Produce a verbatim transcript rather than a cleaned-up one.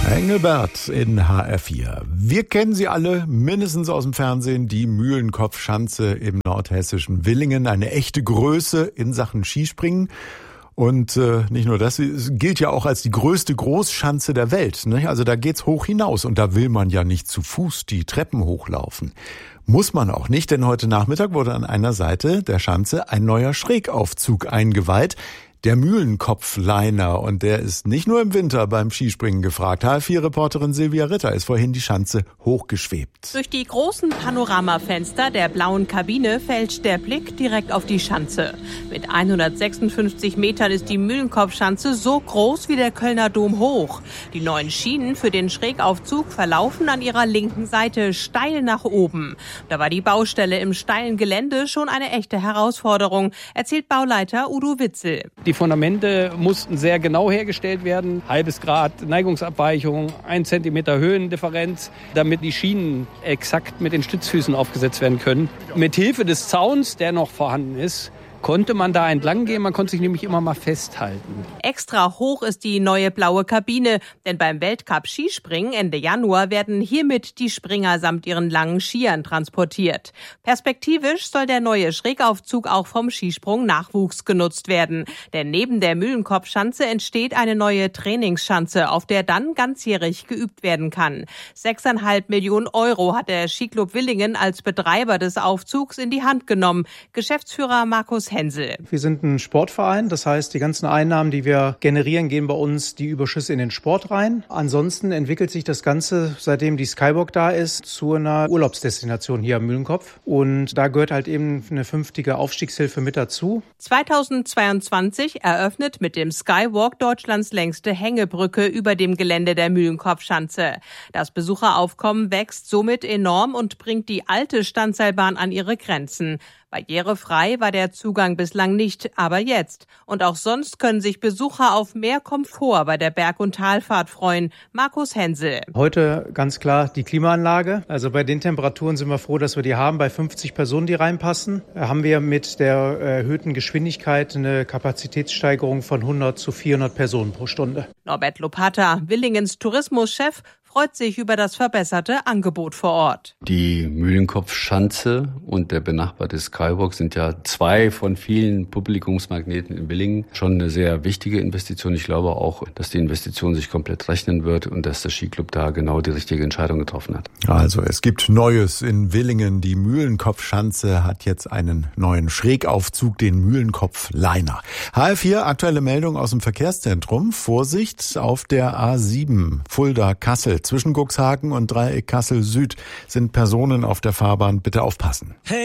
Engelbert in H R vier. Wir kennen sie alle mindestens aus dem Fernsehen, die Mühlenkopfschanze im nordhessischen Villingen. Eine echte Größe in Sachen Skispringen. Und äh, nicht nur das, es gilt ja auch als die größte Großschanze der Welt. Ne? Also da geht's hoch hinaus und da will man ja nicht zu Fuß die Treppen hochlaufen. Muss man auch nicht, denn heute Nachmittag wurde an einer Seite der Schanze ein neuer Schrägaufzug eingeweiht. Der Mühlenkopf-Liner, und der ist nicht nur im Winter beim Skispringen gefragt. H R vier-Reporterin Silvia Ritter ist vorhin die Schanze hochgeschwebt. Durch die großen Panoramafenster der blauen Kabine fällt der Blick direkt auf die Schanze. Mit hundertsechsundfünfzig Metern ist die Mühlenkopfschanze so groß wie der Kölner Dom hoch. Die neuen Schienen für den Schrägaufzug verlaufen an ihrer linken Seite steil nach oben. Da war die Baustelle im steilen Gelände schon eine echte Herausforderung, erzählt Bauleiter Udo Witzel. Die Fundamente mussten sehr genau hergestellt werden. Halbes Grad Neigungsabweichung, ein Zentimeter Höhendifferenz, damit die Schienen exakt mit den Stützfüßen aufgesetzt werden können. Mit Hilfe des Zauns, der noch vorhanden ist, konnte man da entlang gehen, man konnte sich nämlich immer mal festhalten. Extra hoch ist die neue blaue Kabine, denn beim Weltcup Skispringen Ende Januar werden hiermit die Springer samt ihren langen Skiern transportiert. Perspektivisch soll der neue Schrägaufzug auch vom Skisprung-Nachwuchs genutzt werden, denn neben der Mühlenkopfschanze entsteht eine neue Trainingsschanze, auf der dann ganzjährig geübt werden kann. Sechseinhalb Millionen Euro hat der Skiclub Villingen als Betreiber des Aufzugs in die Hand genommen. Geschäftsführer Markus Hensel. Wir sind ein Sportverein, das heißt, die ganzen Einnahmen, die wir generieren, gehen bei uns die Überschüsse in den Sport rein. Ansonsten entwickelt sich das Ganze, seitdem die Skywalk da ist, zu einer Urlaubsdestination hier am Mühlenkopf. Und da gehört halt eben eine fünftige Aufstiegshilfe mit dazu. zweitausendzweiundzwanzig eröffnet mit dem Skywalk Deutschlands längste Hängebrücke über dem Gelände der Mühlenkopfschanze. Das Besucheraufkommen wächst somit enorm und bringt die alte Standseilbahn an ihre Grenzen. Barrierefrei war der Zugang bislang nicht, aber jetzt. Und auch sonst können sich Besucher auf mehr Komfort bei der Berg- und Talfahrt freuen. Markus Hensel. Heute ganz klar die Klimaanlage. Also bei den Temperaturen sind wir froh, dass wir die haben. Bei fünfzig Personen, die reinpassen, haben wir mit der erhöhten Geschwindigkeit eine Kapazitätssteigerung von hundert zu vierhundert Personen pro Stunde. Norbert Lopata, Villingens Tourismuschef, freut sich über das verbesserte Angebot vor Ort. Die Mühlenkopfschanze und der benachbarte Skywalk sind ja zwei von vielen Publikumsmagneten in Villingen. Schon eine sehr wichtige Investition. Ich glaube auch, dass die Investition sich komplett rechnen wird und dass der Skiclub da genau die richtige Entscheidung getroffen hat. Also es gibt Neues in Villingen. Die Mühlenkopfschanze hat jetzt einen neuen Schrägaufzug, den Mühlenkopf-Liner. H R vier, aktuelle Meldung aus dem Verkehrszentrum. Vorsicht auf der A sieben, Fulda-Kassel. Zwischen Cuxhaven und Dreieck Kassel Süd sind Personen auf der Fahrbahn. Bitte aufpassen. Hey.